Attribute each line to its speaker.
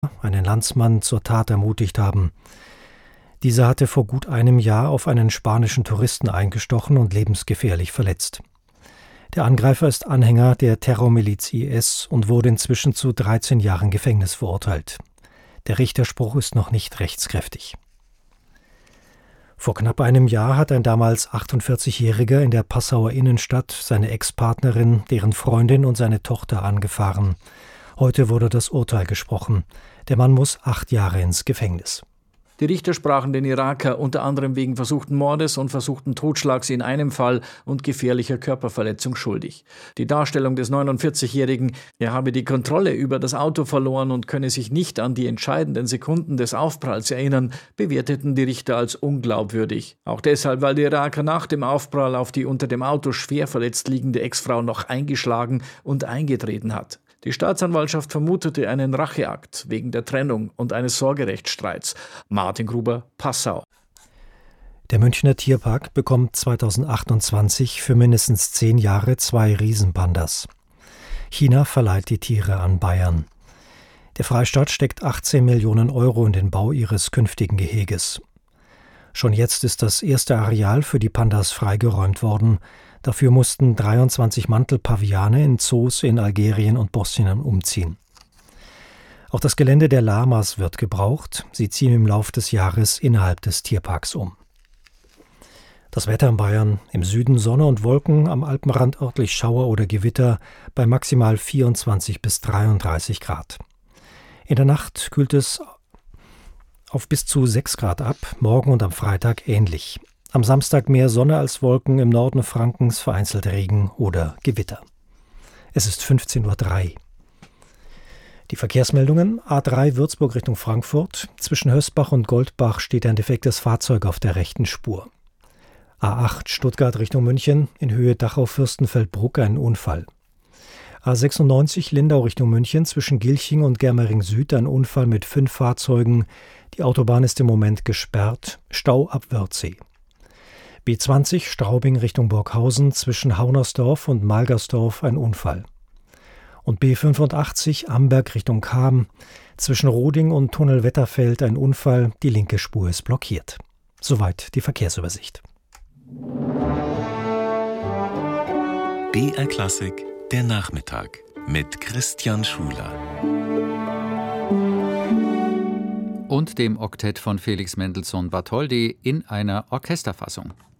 Speaker 1: einen Landsmann, zur Tat ermutigt haben. Dieser hatte vor gut einem Jahr auf einen spanischen Touristen eingestochen und lebensgefährlich verletzt. Der Angreifer ist Anhänger der Terrormiliz IS und wurde inzwischen zu 13 Jahren Gefängnis verurteilt. Der Richterspruch ist noch nicht rechtskräftig. Vor knapp einem Jahr hat ein damals 48-Jähriger in der Passauer Innenstadt seine Ex-Partnerin, deren Freundin und seine Tochter angefahren. Heute wurde das Urteil gesprochen. Der Mann muss 8 Jahre ins Gefängnis.
Speaker 2: Die Richter sprachen den Iraker unter anderem wegen versuchten Mordes und versuchten Totschlags in einem Fall und gefährlicher Körperverletzung schuldig. Die Darstellung des 49-Jährigen, er habe die Kontrolle über das Auto verloren und könne sich nicht an die entscheidenden Sekunden des Aufpralls erinnern, bewerteten die Richter als unglaubwürdig. Auch deshalb, weil der Iraker nach dem Aufprall auf die unter dem Auto schwer verletzt liegende Ex-Frau noch eingeschlagen und eingetreten hat. Die Staatsanwaltschaft vermutete einen Racheakt wegen der Trennung und eines Sorgerechtsstreits. Martin Gruber, Passau.
Speaker 1: Der Münchner Tierpark bekommt 2028 für mindestens 10 Jahre 2 Riesenpandas. China verleiht die Tiere an Bayern. Der Freistaat steckt 18 Millionen Euro in den Bau ihres künftigen Geheges. Schon jetzt ist das erste Areal für die Pandas freigeräumt worden. Dafür mussten 23 Mantelpaviane in Zoos in Algerien und Bosnien umziehen. Auch das Gelände der Lamas wird gebraucht. Sie ziehen im Lauf des Jahres innerhalb des Tierparks um. Das Wetter in Bayern: im Süden Sonne und Wolken, am Alpenrand örtlich Schauer oder Gewitter bei maximal 24 bis 33 Grad. In der Nacht kühlt es auf bis zu 6 Grad ab, morgen und am Freitag ähnlich. Am Samstag mehr Sonne als Wolken, im Norden Frankens vereinzelt Regen oder Gewitter. Es ist 15:03 Uhr. Die Verkehrsmeldungen: A3 Würzburg Richtung Frankfurt. Zwischen Hösbach und Goldbach steht ein defektes Fahrzeug auf der rechten Spur. A8 Stuttgart Richtung München, in Höhe Dachau-Fürstenfeldbruck ein Unfall. A96 Lindau Richtung München, zwischen Gilching und Germering Süd ein Unfall mit 5 Fahrzeugen. Die Autobahn ist im Moment gesperrt. Stau ab Wörthsee. B20 Straubing Richtung Burghausen, zwischen Haunersdorf und Malgersdorf ein Unfall. Und B85 Amberg Richtung Cham, zwischen Roding und Tunnel Wetterfeld ein Unfall, die linke Spur ist blockiert. Soweit die Verkehrsübersicht.
Speaker 3: BR Klassik, der Nachmittag mit Christian Schuler.
Speaker 4: Und dem Oktett von Felix Mendelssohn Bartholdy in einer Orchesterfassung.